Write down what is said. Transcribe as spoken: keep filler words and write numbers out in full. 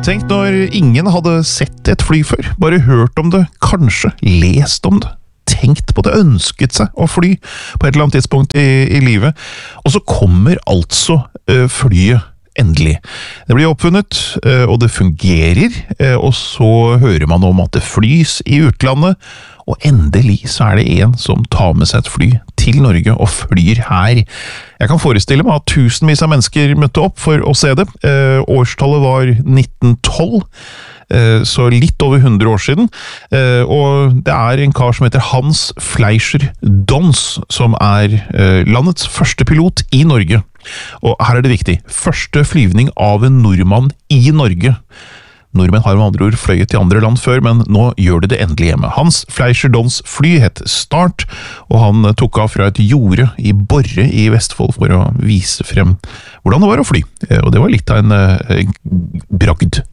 Tenk når ingen hadde sett et fly før, bare hørt om det, kanskje lest om det, tenkt på det, ønsket seg å fly på et eller annet tidspunkt i, i livet, og så kommer altså uh, flyet endelig. Det blir oppfunnet, uh, og det fungerer, uh, og så hører man om at det flys i utlandet, og endelig så er det en som tar med seg et fly til Norge og flyr her. Jeg kan forestille meg at tusenvis av mennesker møtte opp for å se det. Eh, årstallet var nitten tolv, eh, så litt over hundre år siden. Eh, og det er en kar som heter Hans Fleischer Dons, som er eh, landets første pilot i Norge. Og her er det viktig. Første flyvning av en nordmann i Norge. Nordmenn har med andre ord fløyet til andre land før, men nå gjør det det endelig hjemme. Hans Fleischer Dons fly het Start, og han tok av fra et jorde i Borre i Vestfold for å vise frem hvordan det var å fly. Og det var litt av en, en bragd.